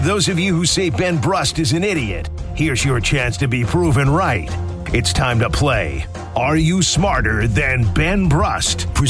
those of you who say Ben Brust is an idiot, here's your chance to be proven right. It's time to play Are You Smarter Than Ben Brust?